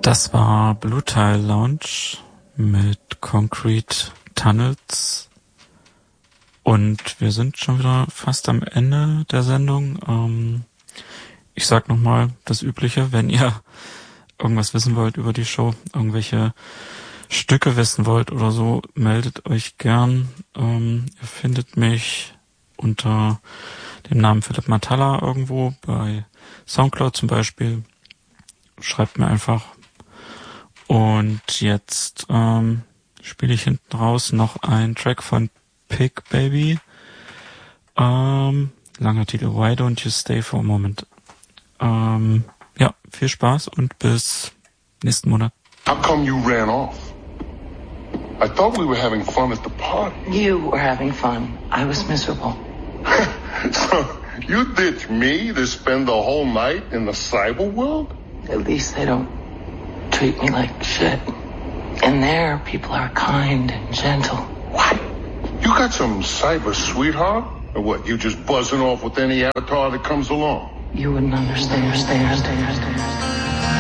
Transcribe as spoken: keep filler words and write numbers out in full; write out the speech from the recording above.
Das war Blue Tile Lounge mit Concrete Tunnels. Und wir sind schon wieder fast am Ende der Sendung. Ähm, ich sag nochmal das Übliche, wenn ihr irgendwas wissen wollt über die Show, irgendwelche Stücke wissen wollt oder so, meldet euch gern. Ähm, ihr findet mich unter dem Namen Philipp Matalla irgendwo, bei Soundcloud zum Beispiel. Schreibt mir einfach. Und jetzt ähm, spiele ich hinten raus noch einen Track von Pig Baby. Ähm, langer Titel, Why Don't You Stay for a Moment. Ähm, ja, viel Spaß und bis nächsten Monat. How come you ran off? I thought we were having fun at the party. You were having fun. I was miserable. So you ditched me to spend the whole night in the cyber world? At least they don't treat me like shit. And there, people are kind and gentle. What? You got some cyber sweetheart? Or what, you just buzzing off with any avatar that comes along? You wouldn't understand, understand, understand, understand.